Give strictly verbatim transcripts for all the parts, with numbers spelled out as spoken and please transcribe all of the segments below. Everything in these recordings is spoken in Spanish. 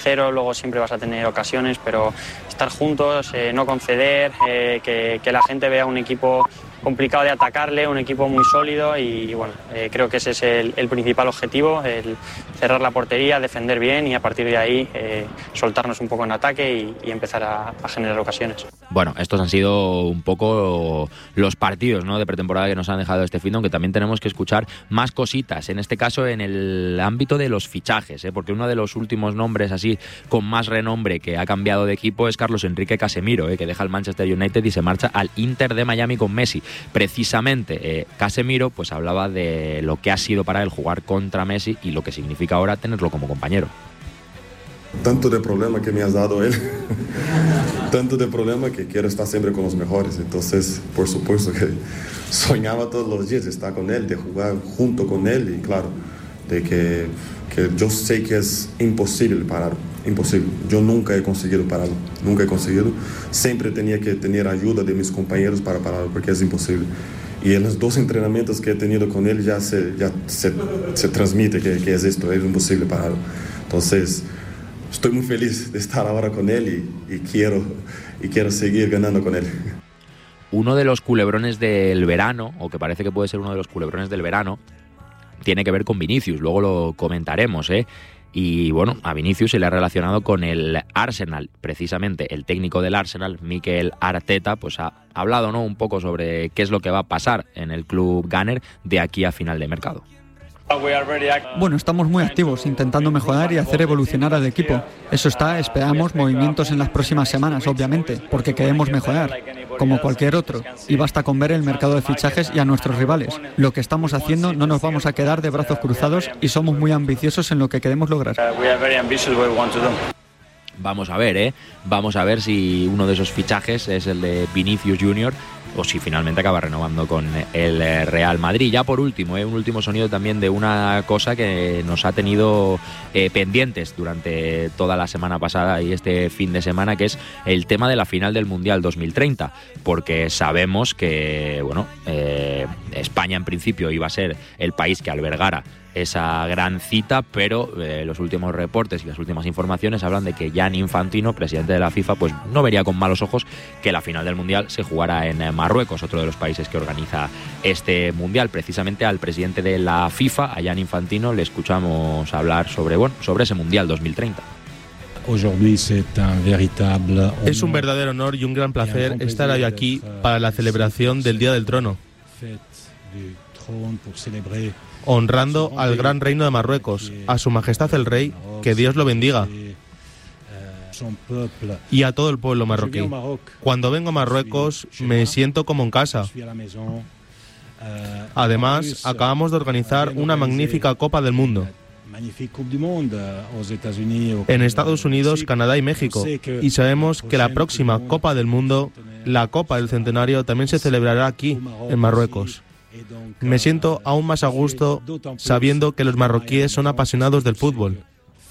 Cero, luego siempre vas a tener ocasiones, pero estar juntos, eh, no conceder, eh, que, que la gente vea un equipo complicado de atacarle, un equipo muy sólido y bueno, eh, creo que ese es el, el principal objetivo, el cerrar la portería, defender bien y a partir de ahí eh, soltarnos un poco en ataque y, y empezar a, a generar ocasiones. Bueno, estos han sido un poco los partidos, ¿no?, de pretemporada que nos han dejado este fin, aunque también tenemos que escuchar más cositas, en este caso en el ámbito de los fichajes, ¿eh? Porque uno de los últimos nombres así con más renombre que ha cambiado de equipo es Carlos Enrique Casemiro, ¿eh?, que deja el Manchester United y se marcha al Inter de Miami con Messi. Precisamente eh, Casemiro pues hablaba de lo que ha sido para él jugar contra Messi y lo que significa ahora tenerlo como compañero. Tanto de problema que me has dado él, tanto de problema que quiero estar siempre con los mejores. Entonces, por supuesto que soñaba todos los días de estar con él, de jugar junto con él y claro, de que, que yo sé que es imposible parar, imposible. Yo nunca he conseguido pararlo, nunca he conseguido. Siempre tenía que tener ayuda de mis compañeros para pararlo, porque es imposible. Y en los dos entrenamientos que he tenido con él ya se, ya se, se transmite que, que es esto, es imposible pararlo. Entonces, estoy muy feliz de estar ahora con él y, y, quiero, y quiero seguir ganando con él. Uno de los culebrones del verano, o que parece que puede ser uno de los culebrones del verano, tiene que ver con Vinicius, luego lo comentaremos, ¿eh? Y bueno, a Vinicius se le ha relacionado con el Arsenal, precisamente el técnico del Arsenal, Mikel Arteta, pues ha hablado, ¿no?, un poco sobre qué es lo que va a pasar en el club Gunner de aquí a final de mercado. Bueno, estamos muy activos, intentando mejorar y hacer evolucionar al equipo. Eso está, esperamos movimientos en las próximas semanas, obviamente, porque queremos mejorar, como cualquier otro. Y basta con ver el mercado de fichajes y a nuestros rivales. Lo que estamos haciendo, no nos vamos a quedar de brazos cruzados y somos muy ambiciosos en lo que queremos lograr. Vamos a ver, ¿eh? Vamos a ver si uno de esos fichajes es el de Vinicius Junior o si finalmente acaba renovando con el Real Madrid. Ya por último, ¿eh? un último sonido también de una cosa que nos ha tenido eh, pendientes durante toda la semana pasada y este fin de semana, que es el tema de la final del Mundial dos mil treinta, porque sabemos que, bueno, eh, España en principio iba a ser el país que albergara esa gran cita, pero eh, los últimos reportes y las últimas informaciones hablan de que Gianni Infantino, presidente de la FIFA, pues no vería con malos ojos que la final del Mundial se jugara en Marruecos, otro de los países que organiza este Mundial. Precisamente al presidente de la FIFA, a Gianni Infantino, le escuchamos hablar sobre, bueno, sobre ese Mundial dos mil treinta. Es un verdadero honor y un gran placer estar hoy aquí para la celebración del Día del Trono, honrando al gran reino de Marruecos, a su majestad el rey, que Dios lo bendiga, y a todo el pueblo marroquí. Cuando vengo a Marruecos me siento como en casa. Además, acabamos de organizar una magnífica Copa del Mundo en Estados Unidos, Canadá y México, y sabemos que la próxima Copa del Mundo, la Copa del Centenario, también se celebrará aquí, en Marruecos. Me siento aún más a gusto sabiendo que los marroquíes son apasionados del fútbol,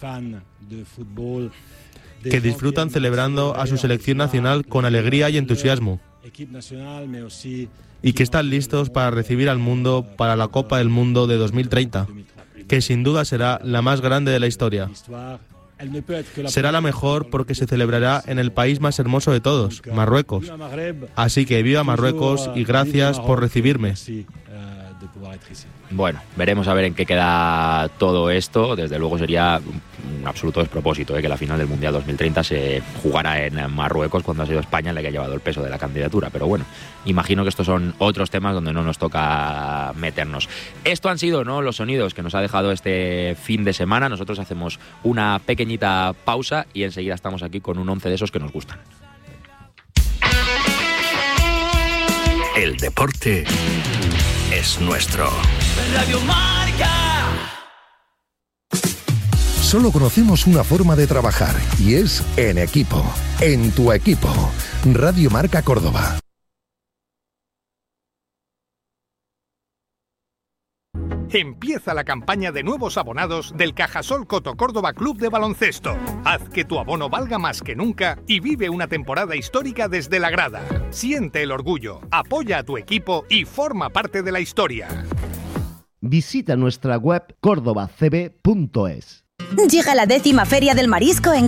que disfrutan celebrando a su selección nacional con alegría y entusiasmo, y que están listos para recibir al mundo para la Copa del Mundo de dos mil treinta, que sin duda será la más grande de la historia. Será la mejor porque se celebrará en el país más hermoso de todos, Marruecos. Así que viva Marruecos y gracias por recibirme. Bueno, veremos a ver en qué queda todo esto. Desde luego sería un absoluto despropósito ¿eh? que la final del Mundial dos mil treinta se jugara en Marruecos cuando ha sido España la que ha llevado el peso de la candidatura. Pero bueno, imagino que estos son otros temas donde no nos toca meternos. Esto han sido ¿no? los sonidos que nos ha dejado este fin de semana. Nosotros hacemos una pequeñita pausa y enseguida estamos aquí con un once de esos que nos gustan. El deporte es nuestro. Radio Marca. Solo conocemos una forma de trabajar y es en equipo. En tu equipo. Radio Marca Córdoba. Empieza la campaña de nuevos abonados del Cajasol Coto Córdoba Club de Baloncesto. Haz que tu abono valga más que nunca y vive una temporada histórica desde la grada. Siente el orgullo, apoya a tu equipo y forma parte de la historia. Visita nuestra web córdoba c b punto es. Llega la décima Feria del Marisco en